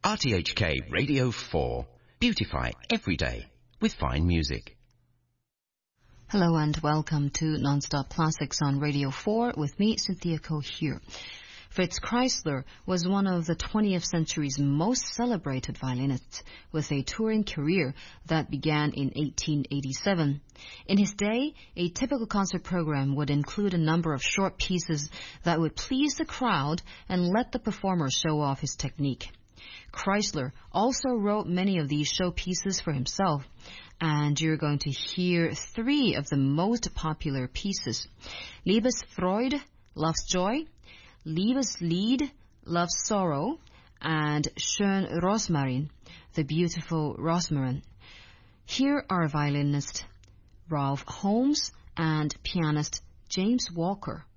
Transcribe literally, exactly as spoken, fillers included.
R T H K Radio four. Beautify every day with fine music. Hello and welcome to Non-Stop Classics on Radio four with me, Cynthia Ko here. Fritz Kreisler was one of the twentieth century's most celebrated violinists, with a touring career that began in eighteen eighty-seven. In his day, a typical concert program would include a number of short pieces that would please the crowd and let the performer show off his technique. Kreisler also wrote many of these showpieces for himself, and you're going to hear three of the most popular pieces: Liebesfreude, Love's Joy; Liebeslied, Love's Sorrow; and Schön Rosmarin, the Beautiful Rosmarin. Here are violinist Ralph Holmes and pianist James Walker.